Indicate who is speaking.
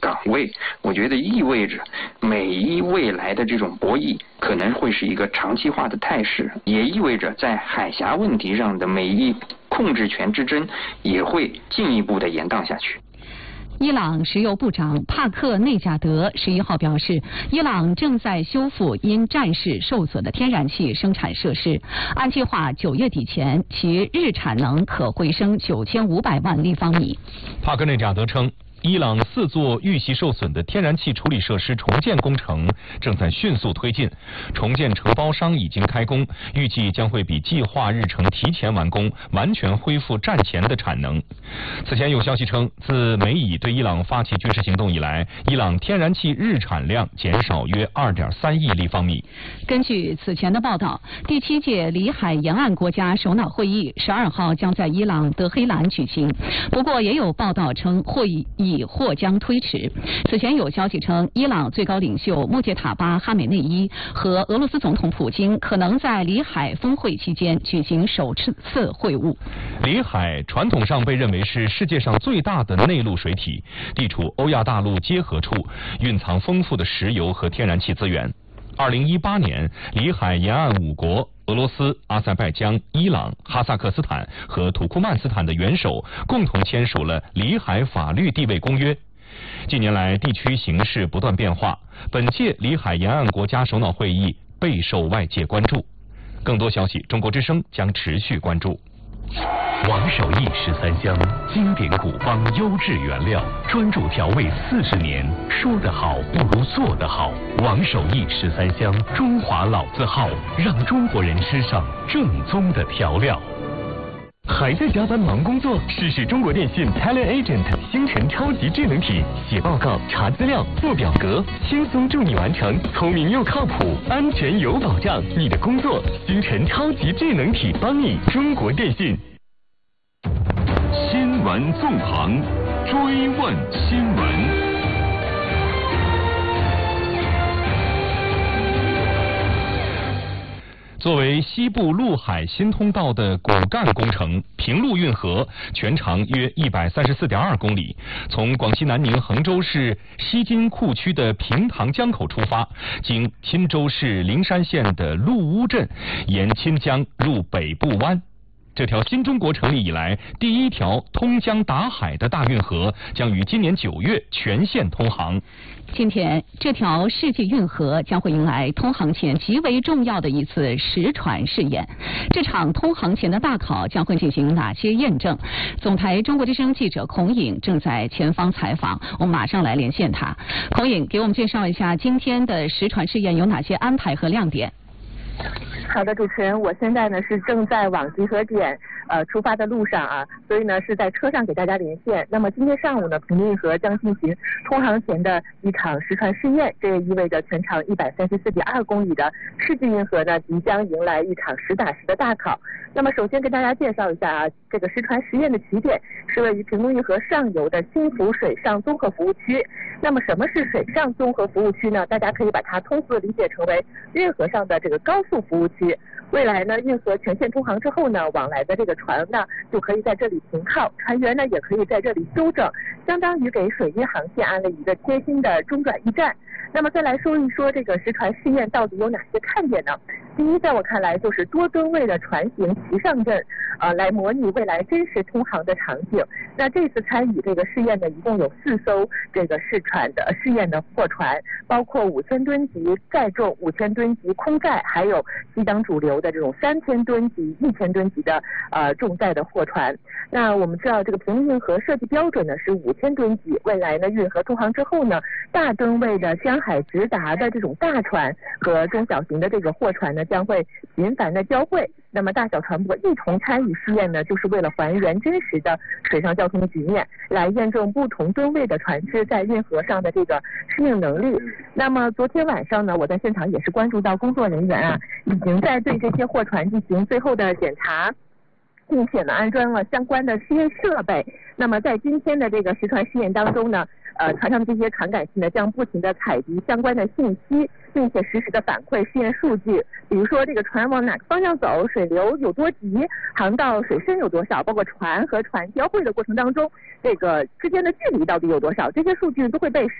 Speaker 1: 岗位，我觉得意味着美伊未来的这种博弈可能会是一个长期化的态势，也意味着在海峡问题上的美伊控制权之争也会进一步的延宕下去。
Speaker 2: 伊朗石油部长帕克内贾德11号表示，伊朗正在修复因战事受损的天然气生产设施，按计划9月底前其日产能可回升9500万立方米。
Speaker 3: 帕克内贾德称，伊朗4座遇袭受损的天然气处理设施重建工程正在迅速推进，重建承包商已经开工，预计将会比计划日程提前完工，完全恢复战前的产能。此前有消息称，自美以对伊朗发起军事行动以来，伊朗天然气日产量减少约2.3亿立方米。
Speaker 2: 根据此前的报道，第7届里海沿岸国家首脑会议12号将在伊朗德黑兰举行，不过也有报道称会议或将推迟。此前有消息称，伊朗最高领袖穆杰塔巴·哈美内伊和俄罗斯总统普京可能在里海峰会期间举行首次会晤。
Speaker 3: 里海传统上被认为是世界上最大的内陆水体，地处欧亚大陆接合处，蕴藏丰富的石油和天然气资源。2018年，里海沿岸5国俄罗斯、阿塞拜疆、伊朗、哈萨克斯坦和土库曼斯坦的元首共同签署了里海法律地位公约。近年来，地区形势不断变化，本届里海沿岸国家首脑会议备受外界关注。更多消息，中国之声将持续关注。
Speaker 4: 王守义13香，经典古方，优质原料，专注调味40年。说得好不如做得好。王守义13香，中华老字号，让中国人吃上正宗的调料。还在加班忙工作？试试中国电信 TeleAgent 星辰超级智能体，写报告、查资料、做表格，轻松助你完成，聪明又靠谱，安全有保障。你的工作，星辰超级智能体帮你。中国电信。
Speaker 5: 新闻纵横，追问新闻。
Speaker 3: 作为西部陆海新通道的骨干工程，平陆运河全长约134.2公里，从广西南宁衡州市西津库区的平塘江口出发，经钦州市灵山县的陆乌镇，沿钦江入北部湾。这条新中国成立以来第一条通江达海的大运河将于今年9月全线通航。
Speaker 2: 今天，这条世纪运河将会迎来通航前极为重要的一次实船试验。这场通航前的大考将会进行哪些验证？总台中国之声记者孔颖正在前方采访，我们马上来连线他。孔颖，给我们介绍一下今天的实船试验有哪些安排和亮点？
Speaker 6: 好的，主持人，我现在呢是正在往集合点出发的路上啊，所以呢是在车上给大家连线。那么今天上午呢，平陆运河将进行通航前的一场实船试验，这也意味着全长134.2公里的世纪运河呢即将迎来一场实打实的大考。那么首先跟大家介绍一下啊，这个实船实验的起点是位于平陆运河上游的新福水上综合服务区。那么什么是水上综合服务区呢？大家可以把它通俗的理解成为运河上的这个高速服务区。未来呢，运河全线通航之后呢，往来的这个船呢就可以在这里停靠，船员呢也可以在这里休整，相当于给水运航线安了一个贴心的中转驿站。那么再来说一说这个实船试验到底有哪些看点呢？第一，在我看来就是多吨位的船型齐上阵，来模拟未来真实通航的场景。那这次参与这个试验呢，一共有4艘这个试验的货船，包括5000吨级载重、5000吨级空载，还有西当主流的这种3000吨级、1000吨级的重载的货船。那我们知道这个平陆运河设计标准呢是5000吨级，未来呢运河通航之后呢，大吨位的江海直达的这种大船和中小型的这个货船呢将会频繁的交汇。那么大小船舶一同参与试验呢，就是为了还原真实的水上交通局面，来验证不同吨位的船只在运河上的这个适应能力。那么昨天晚上呢，我在现场也是关注到工作人员啊，已经在对这些货船进行最后的检查，并且呢安装了相关的试验设备。那么在今天的这个实船试验当中呢，船上这些传感器呢将不停的采集相关的信息，并且实时的反馈试验数据，比如说这个船往哪个方向走，水流有多急，航道水深有多少，包括船和船交汇的过程当中这个之间的距离到底有多少，这些数据都会被